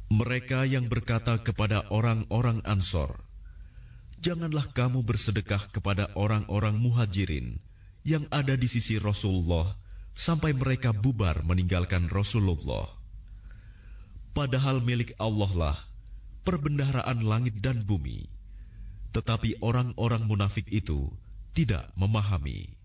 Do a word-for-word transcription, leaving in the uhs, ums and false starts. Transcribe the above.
Mereka yang berkata kepada orang-orang Ansor, "Janganlah kamu bersedekah kepada orang-orang Muhajirin yang ada di sisi Rasulullah sampai mereka bubar meninggalkan Rasulullah. Padahal milik Allah lah perbendaharaan langit dan bumi." Tetapi orang-orang munafik itu tidak memahami.